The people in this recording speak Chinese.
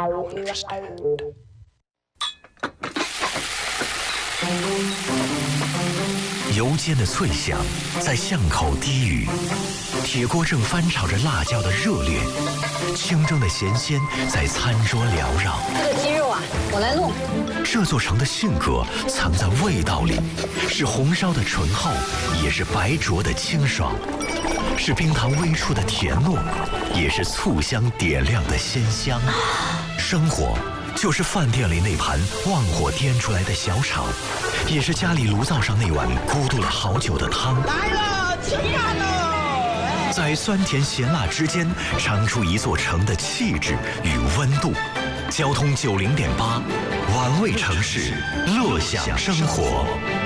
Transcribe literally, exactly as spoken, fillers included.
油煎的脆响在巷口低语，铁锅正翻炒着辣椒的热烈，清蒸的咸鲜在餐桌缭绕。 这个鸡肉啊，我来弄。 这座城的性格藏在味道里，是红烧的醇厚，也是白灼的清爽，是冰糖微触的甜糯，也是醋香点亮的鲜香。生活就是饭店里那盘旺火颠出来的小炒，也是家里炉灶上那碗咕嘟了好久的汤。 来了，吃饭喽！ 在酸甜咸辣之间，尝出一座城的气质与温度。交通九零点八，玩味城市，乐享生活。